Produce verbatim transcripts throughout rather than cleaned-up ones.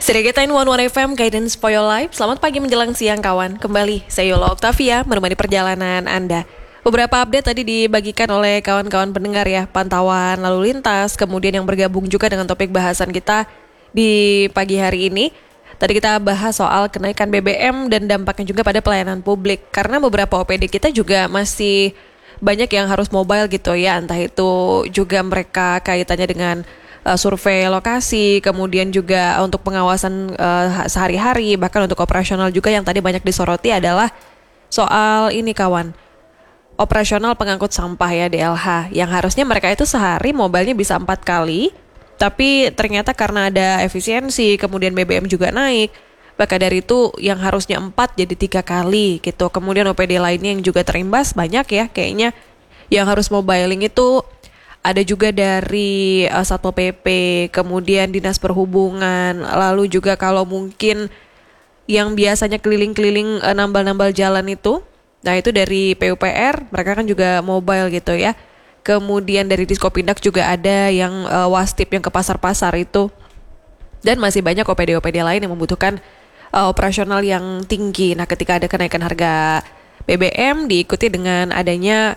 Sirigeta One One F M, Guidance for Your Life. Selamat pagi menjelang siang kawan. Kembali, saya Yola Octavia, menemani perjalanan Anda. Beberapa update tadi dibagikan oleh kawan-kawan pendengar ya. Pantauan lalu lintas, kemudian yang bergabung juga dengan topik bahasan kita di pagi hari ini. Tadi kita bahas soal kenaikan B B M dan dampaknya juga pada pelayanan publik. Karena beberapa O P D kita juga masih banyak yang harus mobile gitu ya. Entah itu juga mereka kaitannya dengan Uh, survei lokasi, kemudian juga untuk pengawasan uh, sehari-hari, bahkan untuk operasional juga yang tadi banyak disoroti adalah soal ini kawan, operasional pengangkut sampah ya D L H, yang harusnya mereka itu sehari mobilenya bisa empat kali, tapi ternyata karena ada efisiensi, kemudian B B M juga naik, maka dari itu yang harusnya empat jadi tiga kali gitu. Kemudian O P D lainnya yang juga terimbas banyak ya, kayaknya yang harus mobiling itu ada juga dari uh, Satpol P P, kemudian Dinas Perhubungan, lalu juga kalau mungkin yang biasanya keliling-keliling uh, nambal-nambal jalan itu, nah itu dari P U P R, mereka kan juga mobile gitu ya. Kemudian dari Diskopindak juga ada yang uh, wastip yang ke pasar-pasar itu. Dan masih banyak O P D-O P D lain yang membutuhkan uh, operasional yang tinggi. Nah ketika ada kenaikan harga B B M diikuti dengan adanya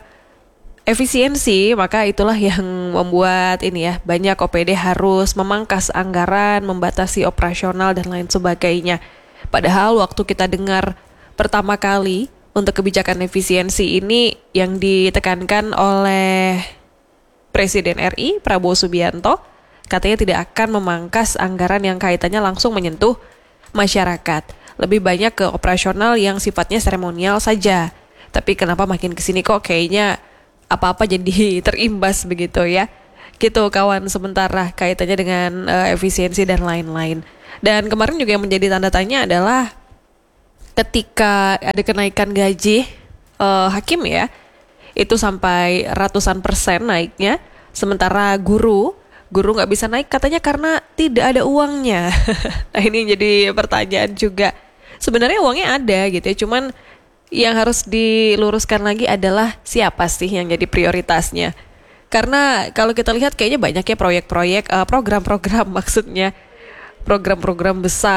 efisiensi, maka itulah yang membuat ini ya, banyak O P D harus memangkas anggaran, membatasi operasional dan lain sebagainya. Padahal waktu kita dengar pertama kali untuk kebijakan efisiensi ini yang ditekankan oleh Presiden R I Prabowo Subianto, katanya tidak akan memangkas anggaran yang kaitannya langsung menyentuh masyarakat. Lebih banyak ke operasional yang sifatnya seremonial saja. Tapi kenapa makin kesini kok kayaknya apa-apa jadi terimbas begitu ya. Gitu kawan, sementara kaitannya dengan uh, efisiensi dan lain-lain. Dan kemarin juga yang menjadi tanda tanya adalah ketika ada kenaikan gaji uh, hakim ya, itu sampai ratusan persen naiknya. Sementara guru, guru nggak bisa naik katanya karena tidak ada uangnya. Nah ini jadi pertanyaan juga. Sebenarnya uangnya ada gitu ya, cuman yang harus diluruskan lagi adalah siapa sih yang jadi prioritasnya. Karena kalau kita lihat kayaknya banyak ya proyek-proyek, uh, program-program maksudnya, program-program besar